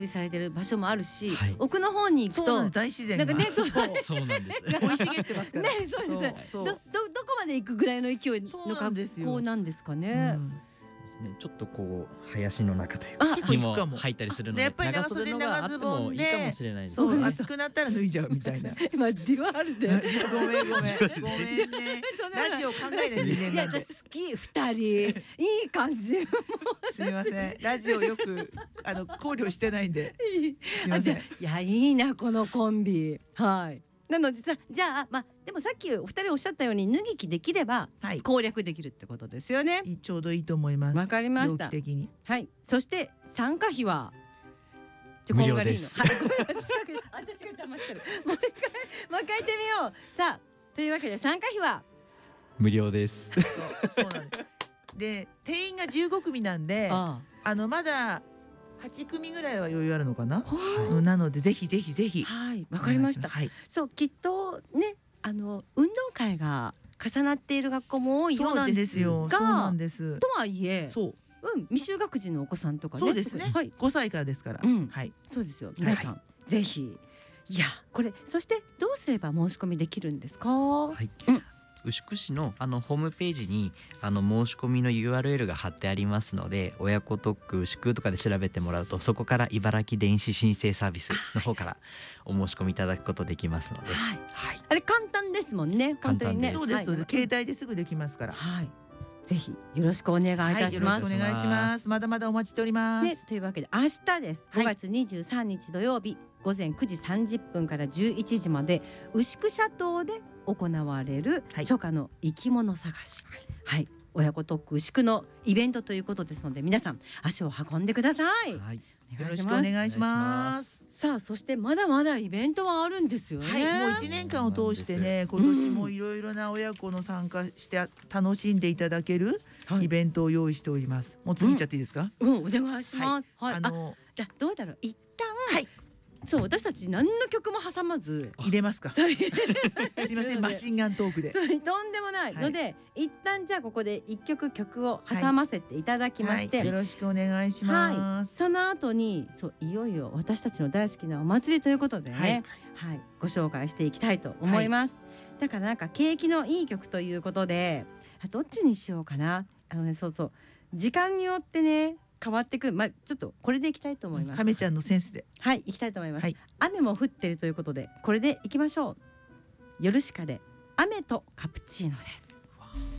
されてる場所もあるし、 はい、 奥の方に行くそうと大自然がなんかね、 そうなんです生い茂ってますからね、そうです。 そうどこまで行くぐらいの勢いそうのなんですよ格好なんですかね。 ちょっとこう林の中というか結構行くかも入ったりするので、 でやっぱり長袖長ズボンでいいかもしれないです。 そう暑くなったら脱いじゃうみたいな今デュアルでごめんねラジオ考えないでね。 いや私好き2人いい感じすみませんラジオよく考慮してないんですみません。 いやいいなこのコンビ。はい。なのでじゃあでもさっきお二人おっしゃったように脱ぎ着できれば攻略できるってことですよね。 ちょうどいいと思います。 わかりました。 容器的に。 はい。そして参加費は無料です。 はい、私が邪魔してる。もう一回言ってみよう。さあというわけで参加費は無料です。 そうなんです。で定員が15組なんでまだ8組ぐらいは余裕あるのかな。なのでぜひぜひぜひ。 はい、わかりました。はい、そうきっとね運動会が重なっている学校も多いようですが、 そうなんです。 とはいえ、未就学児のお子さんとかね、 そうですね。はい、5歳からですから。はい、 そうですよ。皆さんぜひ。いやこれそしてどうすれば申し込みできるんですか。はい。 牛久市のホームページに申し込みの URL が貼ってありますので、親子特区牛久とかで調べてもらうと、そこから茨城電子申請サービスの方からお申し込みいただくことできますので、はい、 あれ簡単ですもんね。本当にね。 そうです。携帯ですぐできますから。 はい。ぜひよろしくお願いいたします。 よろしくお願いします。まだまだお待ちしております。 というわけで明日です。5月23日土曜日午前9時30分から11時まで牛久シャトーで行われる初夏の生き物探し、親子特区牛久のイベントということですので、皆さん足を運んでください。 よろしくお願いします。 さあそしてまだまだイベントはあるんですよね。 もう1年間を通してね、今年もいろいろな親子の参加して楽しんでいただけるイベントを用意しております。もう次いっちゃっていいですか。 お願いします。どうだろう、一旦そう私たち何の曲も挟まず入れますか。すいませんマシンガントークで。 とんでもないので、一旦じゃあここで1曲を挟ませていただきまして、 よろしくお願いします。 その後にいよいよ私たちの大好きなお祭りということでね、ご紹介していきたいと思います。だからなんか景気のいい曲ということで、どっちにしようかな。時間によってね変わってくる。ちょっとこれでいきたいと思います。 亀ちゃんのセンスでいきたいと思います。雨も降ってるということでこれでいきましょう。ヨルシカで雨とカプチーノです。